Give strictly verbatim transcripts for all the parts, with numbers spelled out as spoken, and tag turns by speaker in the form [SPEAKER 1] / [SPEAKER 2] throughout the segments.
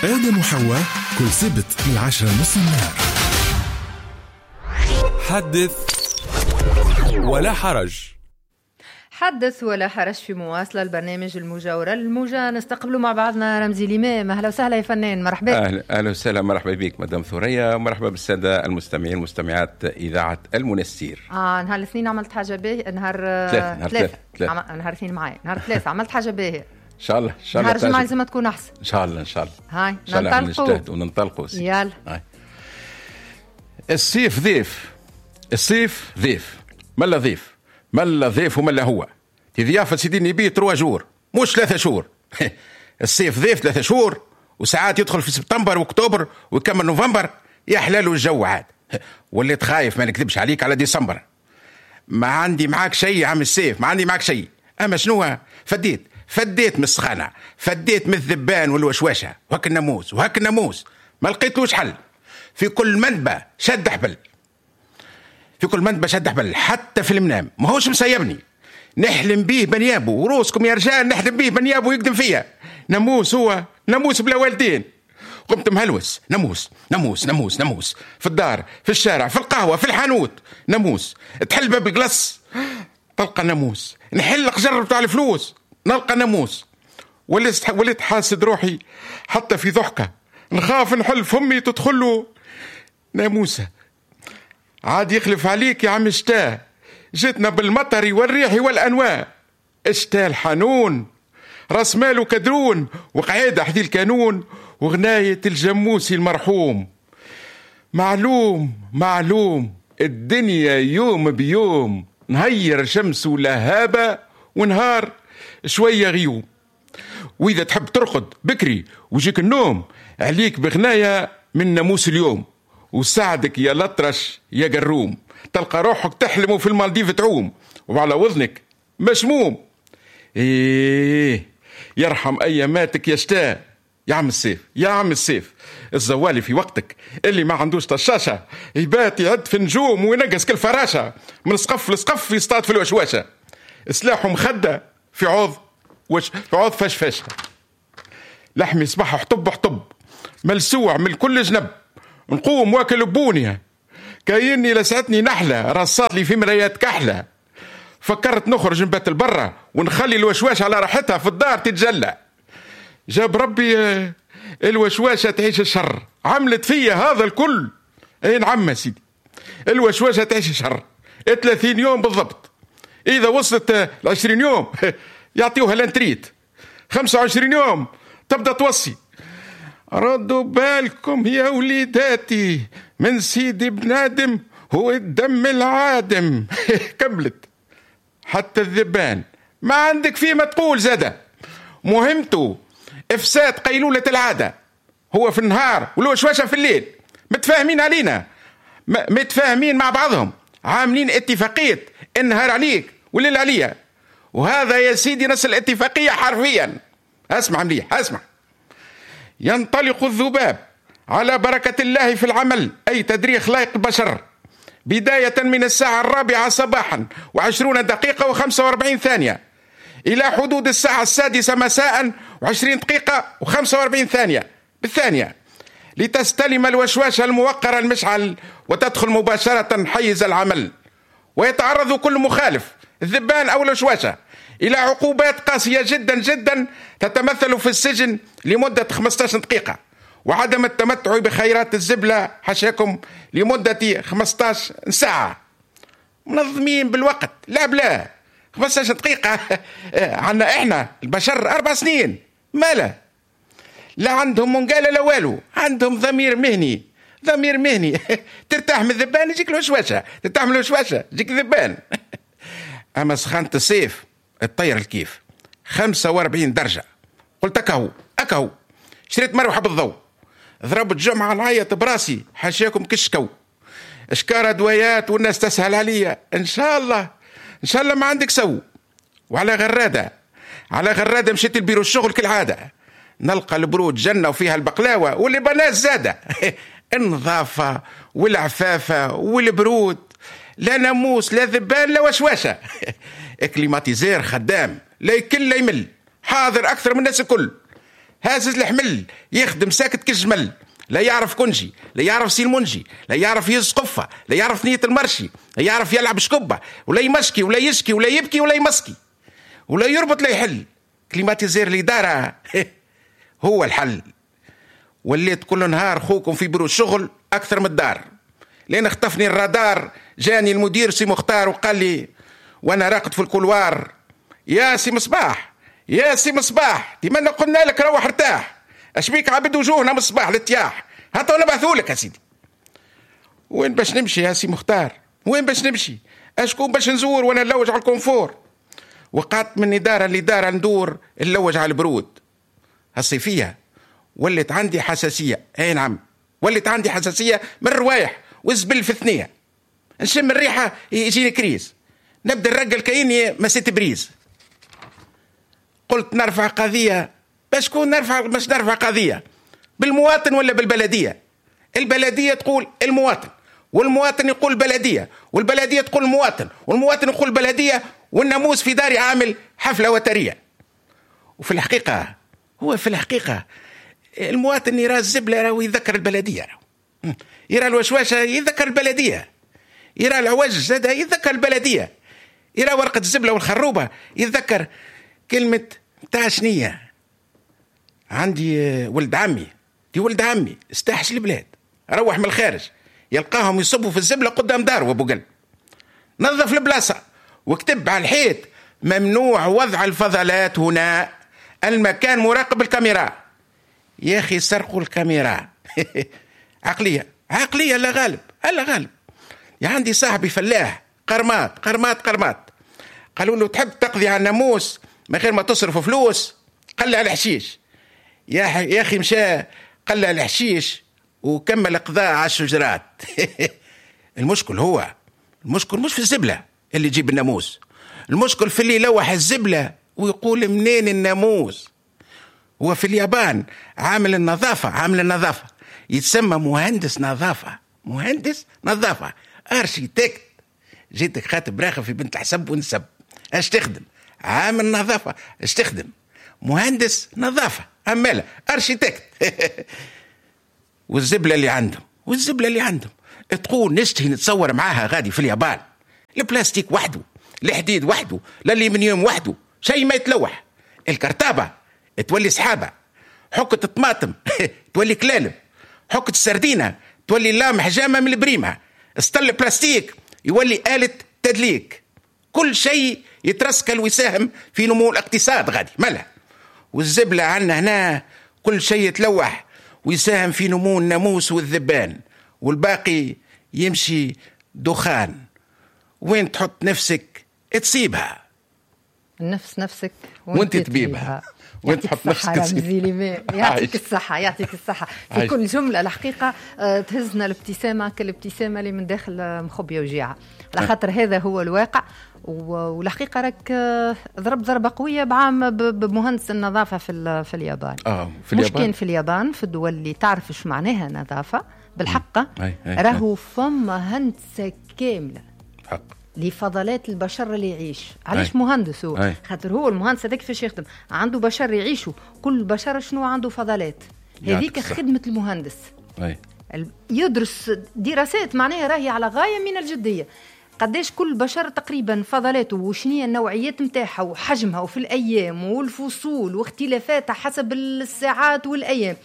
[SPEAKER 1] آدم وحواء كل سبت من عشرة نص النهار.
[SPEAKER 2] حدث ولا حرج.
[SPEAKER 3] حدث ولا حرج في مواصلة البرنامج المجاورة الموجة. نستقبلوا مع بعضنا رمزي الإمام. أهلا وسهلا يا فنان، مرحبا.
[SPEAKER 4] أهلا أهلا وسهلا، مرحبا بك مدام ثريا، مرحبا بالسادة المستمعين المستمعات إذاعة المنستير.
[SPEAKER 3] آه نهار الاثنين عملت حاجة باهية، نهار
[SPEAKER 4] ثلاثة نهار ثلاثة
[SPEAKER 3] عم... نهار الاثنين معايا، نهار ثلاثة عملت حاجة باهية.
[SPEAKER 4] إن شاء الله إن شاء الله.
[SPEAKER 3] نهار الجمعة لازم تكون أحسن.
[SPEAKER 4] إن شاء الله إن شاء الله.
[SPEAKER 3] هاي
[SPEAKER 4] ننطلقوا
[SPEAKER 3] ننطلقوا
[SPEAKER 4] وننطلقوا.
[SPEAKER 3] يلا.
[SPEAKER 4] هاي. الصيف ضيف، الصيف ضيف، ملا ضيف، ملا ضيف وملا هو. في ضيافة سيدي نبي تروا جور مش ثلاثة شهور. الصيف ضيف ثلاثة شهور، وساعات يدخل في سبتمبر واكتوبر ويكمل نوفمبر. يا حلال الجو عاد. واللي تخايف ما نكذبش عليك على ديسمبر. ما عندي معاك شيء يا عم السيف، ما عندي معاك شيء. اما شنو فديت فديت من السخانة، فديت من الذبان والوشواشة وهك الناموس وهك الناموس ما لقيتلوش حل. في كل منبه شد حبل، في كل منبه شد حبل، حتى في المنام ما هوش مسيبني. نحلم بيه بنيابه وروسكم يا رجال، نحلم بيه بنيابه ويقدم فيا. ناموس هو ناموس بلا والدين. قمت مهلوس، ناموس ناموس ناموس ناموس في الدار في الشارع في القهوة في الحانوت. ناموس تحل باب القلص تلقى ناموس، نحل قجر بتاع الفلوس نلقى ناموس. وليت وليت حاسد روحي حتى في ضحكة، نخاف نحل فمي تدخله ناموسة. عاد يخلف عليك يا عم شتاه، جيتنا بالمطر والريح والأنواع. اشتاه الحنون راس ماله كدرون، وقعيدة حذي الكانون، وغناية الجموسي المرحوم. معلوم معلوم الدنيا يوم بيوم، نهير شمس ولهابة ونهار شوية غيوم. وإذا تحب ترقد بكري ويجيك النوم، عليك بغناية من ناموس اليوم. وساعدك يا لطرش يا قروم، تلقى روحك تحلم في المالديف تعوم، وعلى وذنك مشموم. إيه يرحم أياماتك يا شتاء يا عم السيف، يا عم السيف. الزوالي في وقتك اللي ما عندوش طشاشة يبات يعد في نجوم وينقص كل فراشة، من سقف لسقف يصطاد في الوشواشة. سلاحه مخدة في عوض وش في عوض فشفشة. لحمي صباح حطب حطب ملسوع من كل جنب، نقوم واكل بونية كايني لسعتني نحلة، رصات لي في مرايات كحلة. فكرت نخرج نبات البرة ونخلي الوشواش على راحتها في الدار تتجلى. جاب ربي الوشواشة تعيش الشر، عملت فيا هذا الكل. اي نعم سيدي، الوشواشة تعيش الشر ثلاثين يوم بالضبط. إذا وصلت العشرين يوم يعطيوها لانتريت، خمسة وعشرين يوم تبدأ توصي. ردوا بالكم يا وليداتي من سيدي بنادم هو الدم العادم. كملت حتى الذبان ما عندك فيه ما تقول زادة، مهمته إفساد قيلولة العادة. هو في النهار والوشواشة في الليل، متفاهمين علينا، متفاهمين مع بعضهم، عاملين اتفاقية النهار عليك والليل عليا. وهذا يا سيدي نص الاتفاقية حرفيا. اسمع مليح اسمع. ينطلق الذباب على بركة الله في العمل، أي تدريخ خلائق البشر، بداية من الساعة الرابعة صباحا وعشرون دقيقة وخمسة واربعين ثانية إلى حدود الساعة السادسة مساء وعشرين دقيقة وخمسة واربعين ثانية بالثانية، لتستلم الوشواشة الموقرة المشعل وتدخل مباشرة حيز العمل. ويتعرض كل مخالف الذبان أو الوشواشة إلى عقوبات قاسية جدا جدا، تتمثل في السجن لمدة خمسة عشر دقيقة، وعدم التمتع بخيرات الزبلة حشاكم لمدة خمسة عشر ساعة. منظمين بالوقت، لا بلا خمسة عشر دقيقة. عنا إحنا البشر أربع سنين مالا، لا عندهم منقالة لا والو، عندهم ضمير مهني، ضمير مهني. ترتاح من الذبان يجيك الوشواشة، ترتاح من الوشواشة يجيك الذبان. أما سخانة الصيف الطير الكيف خمسة واربعين درجة. قلت أكهو أكهو شريت مروحة بالضوء، ضربت جمعة نعيط براسي حاشاكم كشكو. اشكار دويات والناس تسهل عليا. إن شاء الله إن شاء الله ما عندك سو. وعلى غرادة على غرادة مشيت البيرو الشغل كالعادة، نلقى البرود جنة وفيها البقلاوة واللبنات زادة. النظافة والعفافة والبرود، لا ناموس لا ذبان لا وشواشة. كليماتيزير خدام لا يكل لا يمل، حاضر أكثر من الناس الكل. هازز الحمل يخدم ساكت كالجمل، لا يعرف كنجي، لا يعرف سي المنجي، لا يعرف يهز قفة، لا يعرف نية المرشي، لا يعرف يلعب شكبة، ولا يمشكي ولا يشكي ولا يبكي ولا يمسكي، ولا يربط لا يحل. كليماتيزير الإدارة هو الحل. وليت كل نهار خوكم في برو الشغل أكثر من الدار، لين اختفني الرادار. جاني المدير سي مختار وقال لي وانا راقد في الكولوار: يا سي مصباح، يا سي مصباح، ديما قلنا لك روح ارتاح، اشبيك عبد وجوهنا من الصباح للتياح، هاتوا نبعثوا لك يا سيدي. وين باش نمشي يا سي مختار؟ وين باش نمشي؟ اشكون باش نزور وانا نلوج على الكونفور؟ وقعت من إدارة لإدارة ندور نلوج على البرود. هالصيفية ولت عندي حساسية، اي نعم ولت عندي حساسية من الروايح والزبل في الثنية. نشم الريحة يجيني كريز، نبدا الرجل كأني مسيت بريز. قلت نرفع قضية، باش كون نرفع باش نرفع قضية بالمواطن ولا بالبلدية؟ البلدية تقول المواطن، والمواطن يقول البلدية، والبلدية تقول المواطن، والمواطن يقول البلدية، والناموس في داري عامل حفلة وترية. وفي الحقيقة هو في الحقيقة المواطن يرى الزبلة راهو يذكر البلدية، يرى الوشواشة يذكر البلدية، يرى العواج زاد يذكر البلدية، يرى ورقة الزبلة والخروبة يذكر كلمة متاع شنية. عندي ولد عمي، دي ولد عمي استحش البلاد، روح من الخارج يلقاهم يصبوا في الزبلة قدام داره وابو قلب. نظف البلاصة واكتب على الحيط: ممنوع وضع الفضلات هنا، المكان مراقب الكاميرا. يا أخي سرقوا الكاميرا. عقلية عقلية لا غالب ألا غالب. يا عندي صاحبي فلاح قرمات قرمات قرمات، قالوا له تحب تقضي على الناموس من غير ما تصرف فلوس؟ قلع الحشيش. يا يا أخي مشى قلع الحشيش وكمل قضاء على الشجرات. المشكل هو المشكل مش في الزبلة اللي يجيب الناموس، المشكل في اللي يلوح الزبلة ويقول منين الناموس. هو في اليابان عامل النظافة عامل النظافة يتسمى مهندس نظافة، مهندس نظافة ارشيتكت. جيتك خاتب راخة في بنت الحسب ونسب، اش تخدم؟ عامل نظافة. اش تخدم؟ مهندس نظافة. أمالا ارشيتكت. والزبلة اللي عندهم والزبلة اللي عندهم تقول نشتهي نتصور معاها غادي في اليابان. البلاستيك وحده، الحديد وحده، الالمنيوم وحده، شيء ما يتلوح. الكرتابة تولي سحابة، حكة الطماطم تولي كلالب، حكة السردينة تولي لامح جامة من البريمة، اسطل البلاستيك يولي آلة تدليك. كل شيء يترسكل ويساهم في نمو الاقتصاد غادي ملا. والزبلة عنا هنا كل شيء يتلوح ويساهم في نمو الناموس والذبان، والباقي يمشي دخان. وين تحط نفسك تصيبها.
[SPEAKER 3] النفس نفسك
[SPEAKER 4] وانت تبيبها. وين تحط نفسك
[SPEAKER 3] تصيبها. يعطيك الصحة يعطيك الصحة في عايش. كل جملة الحقيقة تهزنا الابتسامة كالابتسامة اللي من داخل مخبية وجيعة، على خاطر هذا هو الواقع. والحقيقة راك ضرب ضربة قوية بعام بمهندس النظافة في في اليابان.
[SPEAKER 4] آه في
[SPEAKER 3] مش
[SPEAKER 4] اليابان.
[SPEAKER 3] كان في اليابان في الدول اللي تعرف ايش معناها نظافة بالحق، راهو فما هندسة كاملة
[SPEAKER 4] حق
[SPEAKER 3] لفضلات البشر اللي يعيش. علاش مهندس هو؟ خاطر هو المهندس هذاك كيفاش يخدم؟ عنده بشر يعيشوا، كل بشر شنو عنده فضلات، هذيك خدمة المهندس.
[SPEAKER 4] أي.
[SPEAKER 3] يدرس دراسات معناها راهي على غاية من الجدية، قداش كل بشر تقريبا فضلاته وشنية النوعيات متاعها وحجمها وفي الأيام والفصول واختلافاتها حسب الساعات والأيام،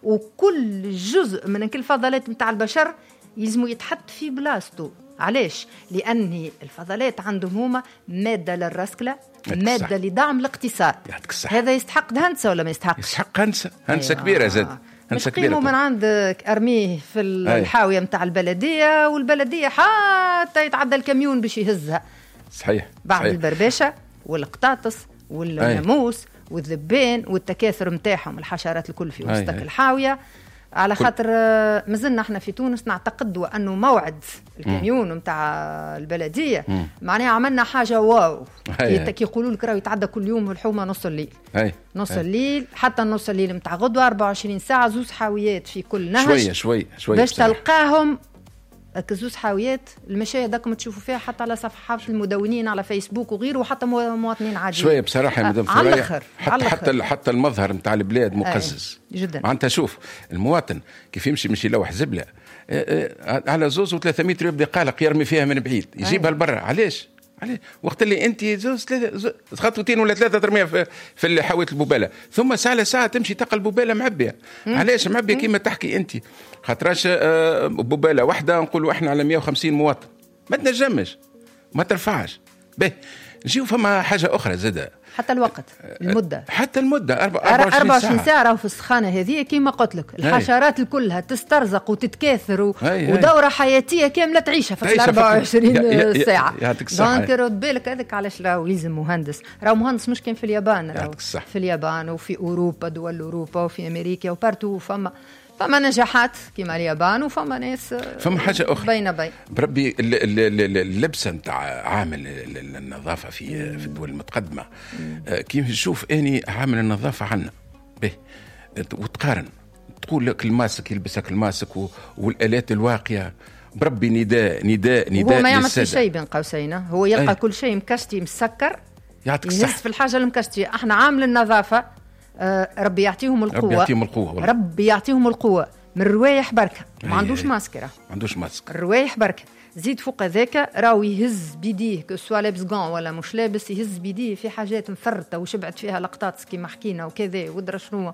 [SPEAKER 3] وكل جزء من كل فضلات متاع البشر يلزموا يتحط في بلاصته. علاش؟ لأن الفضلات عندهم هما مادة للرسكلة، مادة لدعم الاقتصاد. هذا يستحق هندسة ولا ما يستحقش؟
[SPEAKER 4] يستحق هندسة، هندسة أيوة. كبيرة زاد، هندسة كبيرة.
[SPEAKER 3] من عندك أرميه في الحاوية متاع البلدية، والبلدية حتى يتعدى الكاميون باش يهزها.
[SPEAKER 4] صحيح.
[SPEAKER 3] بعد
[SPEAKER 4] صحيح.
[SPEAKER 3] البرباشة والقطاطس والناموس والذبان والتكاثر متاعهم الحشرات الكل في وسط الحاوية. على خاطر مازلنا احنا في تونس نعتقد انه موعد الكاميون متاع البلديه مم. معناها عملنا حاجه واو. كي يقولوا لك راه يتعدى كل يوم الحومه نص الليل. هي. نص هي. الليل حتى نص الليل متاع غدوه أربعة وعشرين ساعه، زوز حاويات في كل نهج
[SPEAKER 4] شويه شويه شويه
[SPEAKER 3] باش تلقاهم كزوز حاويات المشاهد راكم تشوفوا فيها حتى على صفحات المدونين على فيسبوك وغيره وحتى مواطنين عاديين.
[SPEAKER 4] شويه بصراحه يا مدام
[SPEAKER 3] ثريا
[SPEAKER 4] حتى حتى حتى المظهر نتاع البلاد مقزز
[SPEAKER 3] جدا.
[SPEAKER 4] معناتها شوف المواطن كيف يمشي يمشي يلوح زبله على زوز وثلاثة متر يبدا قالق يرمي فيها من بعيد يجيبها لبرا. علاش؟ عليه وقت اللي انت زوز ثلاثه خطوتين ولا ثلاثه ترميها في في حاويه البوباله ثم ساعه لساعه تمشي تلقى البوباله معبيه. علاش معبيه كيما تحكي انت؟ خاطرش بوباله واحده نقولوا احنا على مئة وخمسين مواطن ما تنجمش ما ترفعش. به نجيو فما حاجه اخرى زاده
[SPEAKER 3] حتى الوقت المده
[SPEAKER 4] حتى المده
[SPEAKER 3] أربعة وعشرين ساعه راهو في السخانه هذه كيما قلت لك الحشرات كلها تسترزق وتتكاثر ودوره حياتيه كامله تعيشها في أربعة وعشرين ساعه. دونك رد بالك هذاك علاش راهو يلزم مهندس. راهو مهندس مش كان في اليابان راهو في اليابان وفي اوروبا دول اوروبا وفي امريكا وبارتو فما فما نجاحات كيما اليابان وفما ناس
[SPEAKER 4] فما حاجه اخرى
[SPEAKER 3] بين بين
[SPEAKER 4] بربي اللبسه نتاع عامل النظافه في في الدول المتقدمه كيف نشوف اني عامل النظافه عنا به وتقارن تقول لك الماسك يلبسك الماسك والالات الواقيه بربي نداء نداء نداء
[SPEAKER 3] هو ما يعمل في شيء بين قوسين هو يلقى أي. كل شيء مكشتي مسكر يهز في الحاجه المكشتي. احنا عامل النظافه آه ربي يعطيهم القوة ربي
[SPEAKER 4] يعطيهم القوة والله.
[SPEAKER 3] ربي يعطيهم القوة من الروايح بركة ما عندوش ماسكرة
[SPEAKER 4] ما عندوش ماسك
[SPEAKER 3] الروايح بركة زيد فوق ذاك راهو يهز بيديه كسوا لابس غون ولا مش لابس يهز بيديه في حاجات مفرطة وشبعت فيها لقطات كيما حكينا وكذا ودرا شنو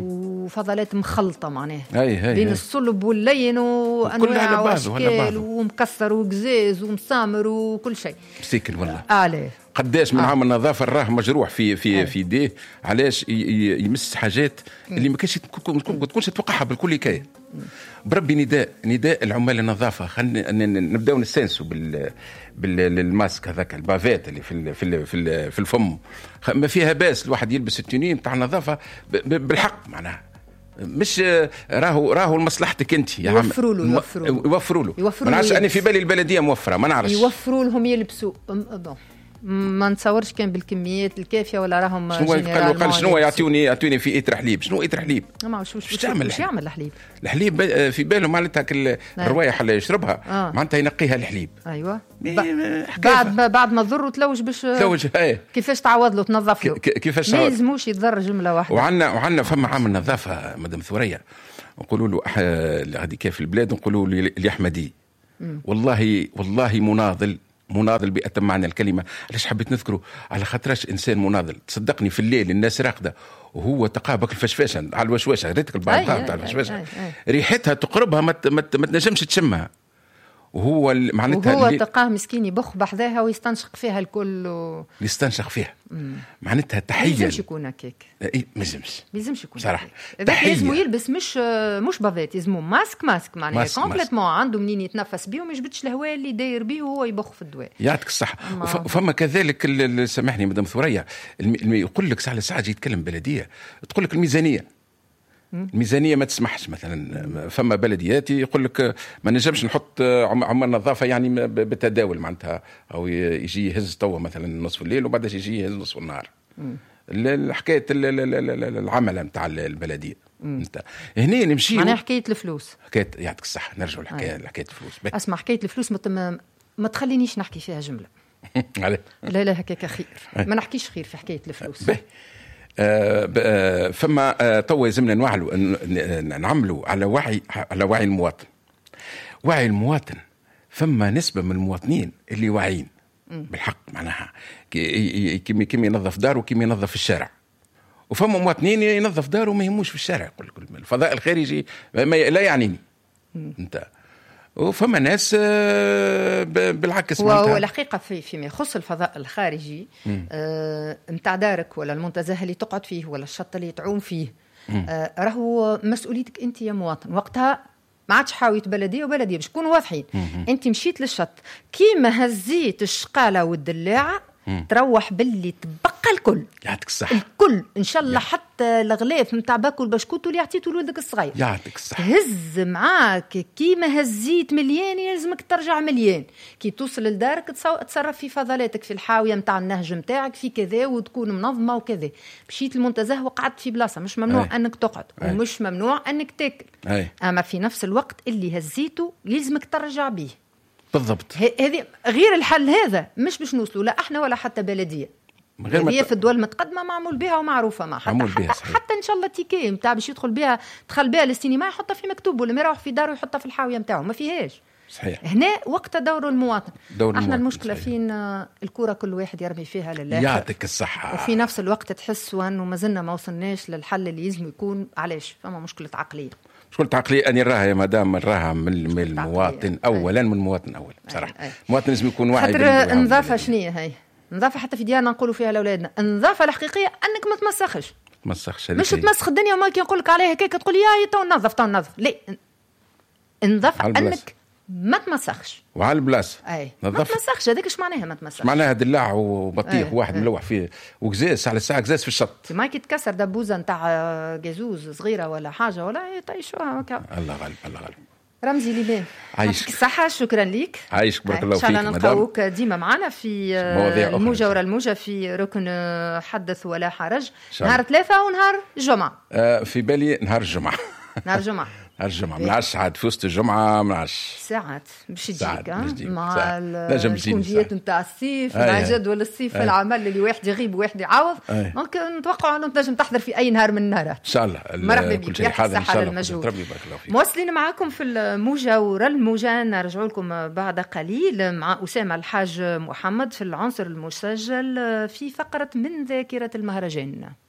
[SPEAKER 3] وفضلات مخلطة معناها بين الصلب واللين وانواع واشكال ومكسر وقزاز ومسامر وكل شيء
[SPEAKER 4] مسكين والله.
[SPEAKER 3] عليه
[SPEAKER 4] قداش من آه. عام النظافه راه مجروح في في آه. في يديه علاش يمس حاجات اللي ما كانش تكونش تتوقعها بالكل كاين. بربي نداء نداء العمال النظافه خلينا نبداو نستانسوا بال بالماسك هذاك البافات اللي في في في, في الفم ما فيها باس الواحد يلبس التونين بتاع النظافه بالحق معناها مش راهو راهو لمصلحتك انت يا عم
[SPEAKER 3] يوفروا له يوفروا له
[SPEAKER 4] يوفروا له ما نعرفش انا في بالي البلديه موفره ما نعرفش
[SPEAKER 3] يوفروا لهم يلبسوا بون ما نتصورش كان بالكميات الكافيه ولا راهم
[SPEAKER 4] شنو قال قال شنو يعطوني يعطوني في ايتر حليب شنو ايتر حليب
[SPEAKER 3] ما شو شو تعمل شو يعمل الحليب
[SPEAKER 4] الحليب في باله معناتها الروايح اللي يشربها
[SPEAKER 3] آه.
[SPEAKER 4] معناتها ينقيها الحليب
[SPEAKER 3] ايوه بعد بعد ما تضر وتلوج باش
[SPEAKER 4] تلوج
[SPEAKER 3] كيفاش تعوض له تنظف له
[SPEAKER 4] كيفاش
[SPEAKER 3] ما يلزموش يتضر جمله واحده.
[SPEAKER 4] وعندنا وعندنا فما عامل نظافه مدام ثريا نقولوا له هذه كيف في البلاد نقولوا له الأحمدي والله والله مناضل مناضل بأتم معنى الكلمة. علاش حبيت نذكره على خاطرش إنسان مناضل تصدقني في الليل الناس راقدة وهو تقابك الفشفاشة على الوشوشة ريتك البعض تاع الفشفاشة ريحتها تقربها ما ما تنجمش تشمها وهو معناتها
[SPEAKER 3] وهو تلقاه مسكين يبخ بحذاها ويستنشق فيها الكل و...
[SPEAKER 4] يستنشق فيها مم. معناتها تحيه.
[SPEAKER 3] ما يلزمش يكون هكاك.
[SPEAKER 4] اي ما يلزمش
[SPEAKER 3] ما يلزمش يكون
[SPEAKER 4] صراحه.
[SPEAKER 3] هذاك لازم يلبس مش مش بافيت يلزمو ماسك ماسك معناها كومبليتمون عنده منين يتنفس بيه وما يجبدش الهواء اللي داير بيه وهو يبخ في الدواء.
[SPEAKER 4] يعطيك الصحه. وفما كذلك سامحني مدام ثريا يقول لك ساعه ساعه يتكلم بلديه تقول لك الميزانيه الميزانيه ما تسمحش. مثلا فما بلديات يقول لك ما نجمش نحط عمال نظافه يعني بالتداول معناتها او يجي يهز توا مثلا نصف الليل وبعدش يجي يهز نصف النهار. الحكايه العمله نتاع البلديه انت هنا نمشي
[SPEAKER 3] معناها حكايه الفلوس.
[SPEAKER 4] حكايه يعطيك الصحه نرجعوا لحكايه حكايه الفلوس.
[SPEAKER 3] اسمع حكايه الفلوس ما, ما تخلينيش نحكي فيها جمله. لا لا هكاك خير ما نحكيش خير في حكايه الفلوس.
[SPEAKER 4] آه فما آه تو لازمنا نوعلوا نعملوا على وعي على وعي المواطن. وعي المواطن فما نسبة من المواطنين اللي واعيين بالحق معناها كيما كيما ينظف داره وكيما ينظف الشارع. وفما مواطنين ينظف داره وما يهموش في الشارع يقول لك الفضاء الخارجي لا يعنيني انت. وفما ناس بالعكس
[SPEAKER 3] هو الحقيقه في فيما يخص الفضاء الخارجي نتاع آه دارك ولا المنتزه اللي تقعد فيه ولا الشط اللي تعوم فيه آه راهو مسؤوليتك انت يا مواطن. وقتها ما عادش حاويت بلديه وبلديه باش تكونوا واضحين. انت مشيت للشط كيما هزيت الشقاله والدلاعه تروح باللي تبقى الكل
[SPEAKER 4] يعطيك الصحة
[SPEAKER 3] الكل ان شاء الله، حتى الغلاف نتاع باكو البشكوت اللي عطيته لولدك الصغير
[SPEAKER 4] يعطيك الصحة.
[SPEAKER 3] هز معاك كيما هزيت مليان يلزمك ترجع مليان. كي توصل لدارك تصرف في فضلاتك في الحاويه نتاع النهج نتاعك في كذا وتكون منظمه وكذا. مشيت المنتزه وقعدت في بلاصه مش ممنوع أي. انك تقعد أي. ومش ممنوع انك تاكل أي. اما في نفس الوقت اللي هزيته يلزمك ترجع به
[SPEAKER 4] بالضبط.
[SPEAKER 3] هذه غير الحل هذا مش باش نوصلوا لا احنا ولا حتى بلديه. هي في الدول المتقدمه معمول بها ومعروفه ما حتى, حتى, حتى, حتى ان شاء الله تيكي نتاع باش يدخل بها دخل بها للسينما يحطها في مكتوب ولا يروح في داره يحطها في الحاويه نتاعو ما فيهاش.
[SPEAKER 4] صحيح.
[SPEAKER 3] هنا وقت دور المواطن.
[SPEAKER 4] دور
[SPEAKER 3] احنا
[SPEAKER 4] المواطن.
[SPEAKER 3] المشكله صحيح. فين الكره كل واحد يرمي فيها لله.
[SPEAKER 4] يعطيك الصحه.
[SPEAKER 3] وفي نفس الوقت تحسوا انه ما زلنا ما وصلناش للحل اللي لازم يكون. علاش فما مشكله عقليه.
[SPEAKER 4] مشكلة عقلية أني راها يا مدام راها من, من المواطن أولا من المواطن أولا بصراحة. المواطن لازم يكون واعي.
[SPEAKER 3] خاطر النظافة شنية هي النظافة حتى في ديارنا نقولوا فيها لأولادنا النظافة الحقيقية أنك ما تمسخش.
[SPEAKER 4] تمسخش
[SPEAKER 3] مش تمسخ الدنيا وما كي نقول لك عليها هكاك تقول يا تو نظف تو نظف لا النظافة أنك ما تمسخش
[SPEAKER 4] وعلى البلاصه.
[SPEAKER 3] اي ما تمسخش. هذاك اش معناها ما تمسخش؟
[SPEAKER 4] معناها دلاع وبطيخ واحد ملوح فيه وقزاز على الساعه قزاز في الشط.
[SPEAKER 3] ما كي تكسر دبوزه نتاع قازوز صغيره ولا حاجه ولا يطيشوها هكا.
[SPEAKER 4] الله غالب الله غالب.
[SPEAKER 3] رمزي ليبان
[SPEAKER 4] عايشك
[SPEAKER 3] الصحة. شكرا ليك.
[SPEAKER 4] عايشك بارك الله فيك.
[SPEAKER 3] إن شاء الله نلقاوك ديما معنا في الموجة ورا الموجة في ركن حدث ولا حرج نهار ثلاثة ونهار الجمعة.
[SPEAKER 4] آه في بالي نهار الجمعة.
[SPEAKER 3] نهار الجمعة.
[SPEAKER 4] نهار الجمعة من عشر ساعات في وسط الجمعة من عشر
[SPEAKER 3] ساعات باش تجيك مع
[SPEAKER 4] الكونجيات
[SPEAKER 3] نتاع الصيف مع جدول الصيف في العمل اللي واحد يغيب وواحد يعوض. ممكن نتوقع انه تنجم تحضر في اي نهار من النهارات ان
[SPEAKER 4] شاء الله.
[SPEAKER 3] مرحبا بك. يعطيك الصحة للمجهود. مواصلين معكم في الموجة ورا الموجة. نرجع لكم بعد قليل مع أسامة الحاج محمد في العنصر المسجل في فقرة من ذاكرة المهرجان.